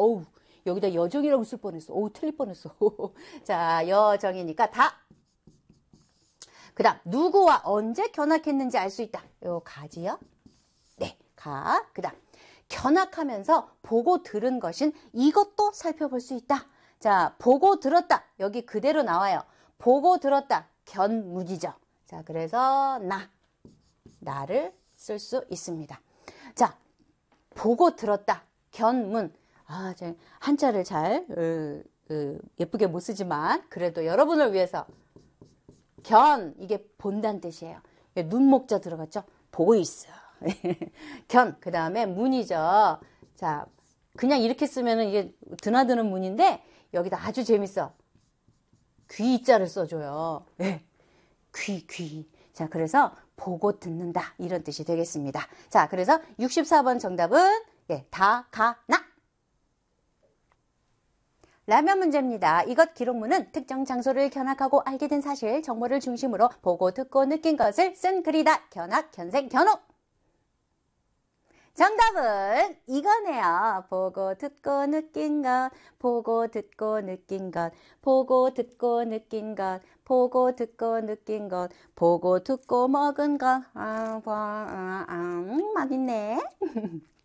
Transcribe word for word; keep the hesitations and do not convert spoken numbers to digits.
어우, 여기다 여정이라고 쓸 뻔했어. 어우, 틀릴 뻔했어. 자, 여정이니까 다. 그 다음, 누구와 언제 견학했는지 알 수 있다. 요 가지요? 네, 가. 그 다음, 견학하면서 보고 들은 것인 이것도 살펴볼 수 있다. 자, 보고 들었다. 여기 그대로 나와요. 보고 들었다. 견문이죠. 자, 그래서 나, 나를 쓸 수 있습니다. 자, 보고 들었다. 견문. 아, 저 한자를 잘 으, 으, 예쁘게 못 쓰지만 그래도 여러분을 위해서 견, 이게 본다는 뜻이에요. 눈목자 들어갔죠? 보고 있어. 견, 그 다음에 문이죠. 자, 그냥 이렇게 쓰면 이게 드나드는 문인데 여기다 아주 재밌어. 귀자를 써줘요. 네. 귀, 귀. 자, 그래서 보고 듣는다. 이런 뜻이 되겠습니다. 자, 그래서 육십사 번 정답은 예, 다, 가, 나. 라면 문제입니다. 이것 기록문은 특정 장소를 견학하고 알게 된 사실, 정보를 중심으로 보고 듣고 느낀 것을 쓴 글이다. 견학, 견생, 견호. 정답은 이거네요. 보고 듣고 느낀 것, 보고 듣고 느낀 것, 보고 듣고 느낀 것, 보고 듣고 느낀 것, 보고 듣고 먹은 것. 아, 아, 아, 음, 맛있네.